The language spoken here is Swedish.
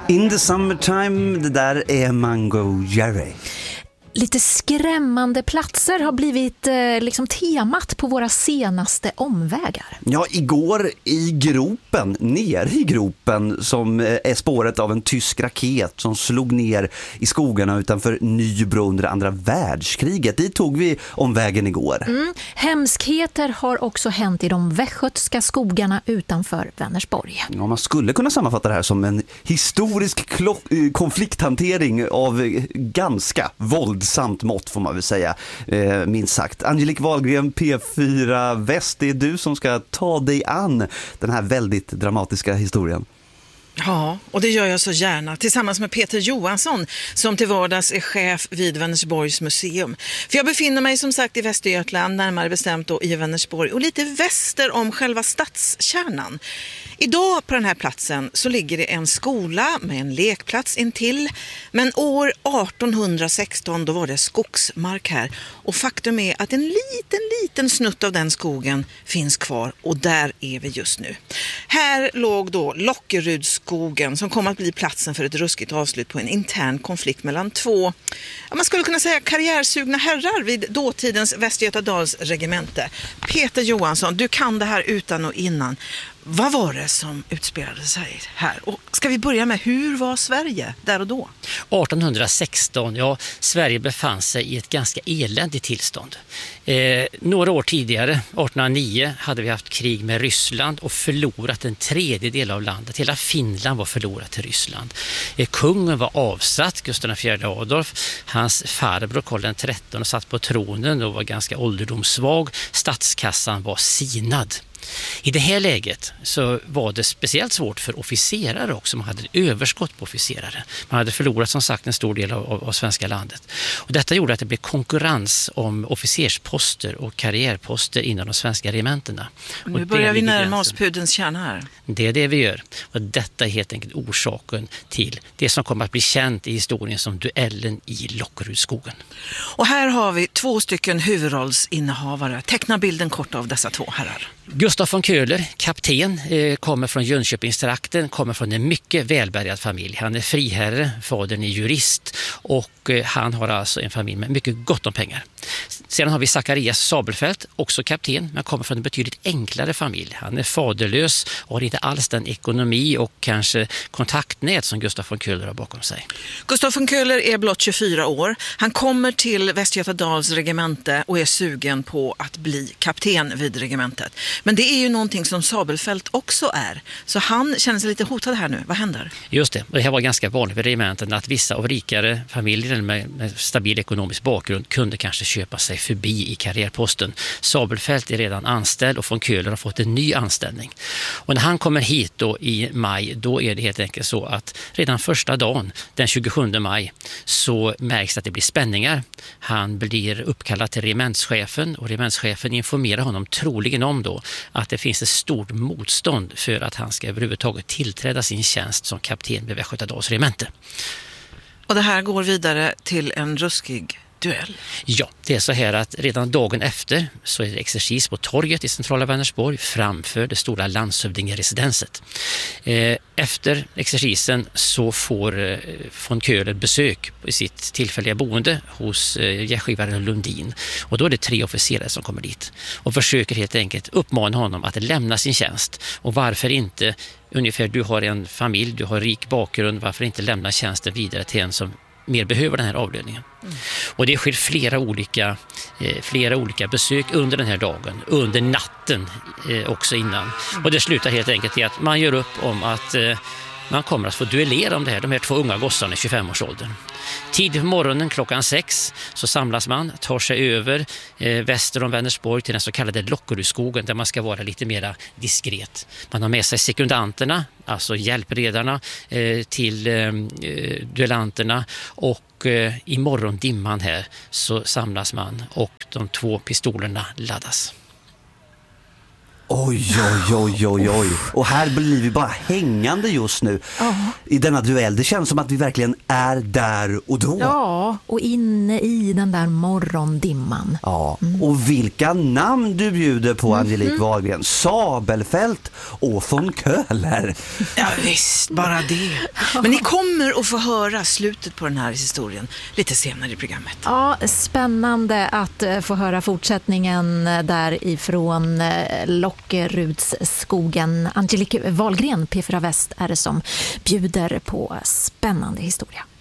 In the summertime, det där är Mango Jerry. Lite skrämmande platser har blivit liksom temat på våra senaste omvägar. Ja, igår nere i gropen som är spåret av en tysk raket som slog ner i skogarna utanför Nybro under andra världskriget. Dit tog vi omvägen igår. Hemskheter har också hänt i de västgötska skogarna utanför Vänersborg. Ja, man skulle kunna sammanfatta det här som en historisk konflikthantering av ganska våldsamt mått får man väl säga, minst sagt. Angelique Wahlgren, P4 Väst, det är du som ska ta dig an den här väldigt dramatiska historien. Ja, och det gör jag så gärna tillsammans med Peter Johansson som till vardags är chef vid Vänersborgs museum. För jag befinner mig som sagt i Västergötland, närmare bestämt då i Vänersborg och lite väster om själva stadskärnan. Idag på den här platsen så ligger det en skola med en lekplats intill, men år 1816 då var det skogsmark här och faktum är att en liten snutt av den skogen finns kvar och där är vi just nu. Här låg då Lockerudsskogen som kom att bli platsen för ett ruskigt avslut på en intern konflikt mellan två, man skulle kunna säga karriärsugna herrar vid dåtidens Västgötadals regemente. Peter Johansson, du kan det här utan och innan. Vad var det som utspelade sig här? Och ska vi börja med, hur var Sverige där och då? 1816, ja, Sverige befann sig i ett ganska eländigt tillstånd. Några år tidigare, 1809, hade vi haft krig med Ryssland och förlorat en tredjedel av landet. Hela Finland var förlorat till Ryssland. Kungen var avsatt, Gustav IV Adolf. Hans farbror Karl XIII satt på tronen och var ganska ålderdomssvag. Statskassan var sinad. I det här läget så var det speciellt svårt för officerare också. Man hade överskott på officerare. Man hade förlorat som sagt en stor del av svenska landet. Och detta gjorde att det blev konkurrens om officersposter och karriärposter inom de svenska regementena. Och nu börjar vi närma oss pudelns kärna här. Det är det vi gör. Och detta är helt enkelt orsaken till det som kommer att bli känt i historien som duellen i Lockerudsskogen. Och här har vi 2 stycken huvudrollsinnehavare. Teckna bilden kort av dessa 2 herrar. Gustav von Köhler, kapten, kommer från Jönköpingstrakten, kommer från en mycket välbärgad familj. Han är friherre, fadern är jurist och han har alltså en familj med mycket gott om pengar. Sedan har vi Zacharias Sabelfelt, också kapten, men kommer från en betydligt enklare familj. Han är faderlös och har inte alls den ekonomi och kanske kontaktnät som Gustav von Köhler har bakom sig. Gustav von Köhler är blott 24 år. Han kommer till Västgötadals regemente och är sugen på att bli kapten vid regementet. Men det är ju någonting som Sabelfelt också är. Så han känner sig lite hotad här nu. Vad händer? Just det. Det här var ganska vanligt vid regementen att vissa av rikare familjer med stabil ekonomisk bakgrund kunde kanske köpa sig förbi i karriärposten. Sabelfelt är redan anställd och von Köhler har fått en ny anställning. Och när han kommer hit då i maj, då är det helt enkelt så att redan första dagen, den 27 maj, så märks att det blir spänningar. Han blir uppkallad till regementschefen och regementschefen informerar honom troligen om då att det finns ett stort motstånd för att han ska överhuvudtaget tillträda sin tjänst som kapten vid Västgötadals regemente. Och det här går vidare till en ruskig duell. Ja, det är så här att redan dagen efter så är det exercis på torget i centrala Vänersborg framför det stora landshövdingeresidenset. Efter exercisen så får von Köhler besök i sitt tillfälliga boende hos gästgivaren Lundin. Och då är det 3 officerare som kommer dit och försöker helt enkelt uppmana honom att lämna sin tjänst. Och varför inte, ungefär du har en familj, du har rik bakgrund, varför inte lämna tjänsten vidare till en som mer behöver den här avlöningen. Och det sker flera olika besök under den här dagen, under natten också innan. Och det slutar helt enkelt i att man gör upp om att man kommer att få duellera om det här, de här 2 unga gossarna i 25-årsåldern. Tidigt på morgonen klockan 6 så samlas man, tar sig över väster om Vänersborg till den så kallade Lockerudsskogen där man ska vara lite mer diskret. Man har med sig sekundanterna, alltså hjälpredarna till duellanterna och i morgondimman här så samlas man och de 2 pistolerna laddas. Oj. Och här blir vi bara hängande just nu i denna duell. Det känns som att vi verkligen är där och då. Ja, och inne i den där morgondimman. Ja, och vilka namn du bjuder på, Angelique Wahlgren. Sabelfält och von Köhler. Ja visst, bara det. Men ni kommer att få höra slutet på den här historien lite senare i programmet. Ja, spännande att få höra fortsättningen därifrån Lockerudsskogen. Angelique Wahlgren, P4 Väst, är det som bjuder på spännande historia.